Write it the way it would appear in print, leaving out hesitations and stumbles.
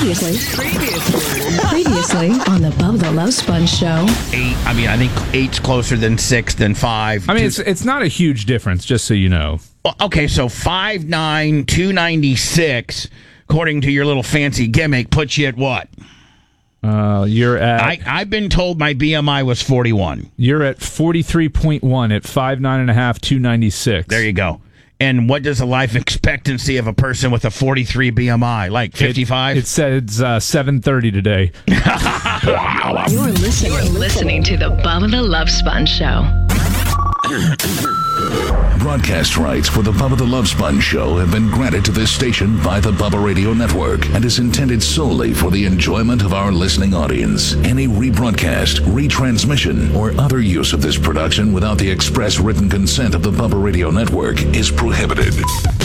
Previously on the Bubba the Love Sponge Show. I think 8's closer than 6 than 5. I mean, it's not a huge difference, just so you know. Well, okay, so 5'9", 296, according to your little fancy gimmick, puts you at what? You're at... I've been told my BMI was 41. You're at 43.1 at 5'9.5", 296. There you go. And what does the life expectancy of a person with a 43 BMI? Like 55? It says 7:30 today. Wow. You're listening to the Bubba the Love Sponge Show. Broadcast rights for the Bubba the Love Sponge Show have been granted to this station by the Bubba Radio Network and is intended solely for the enjoyment of our listening audience. Any rebroadcast, retransmission, or other use of this production without the express written consent of the Bubba Radio Network is prohibited.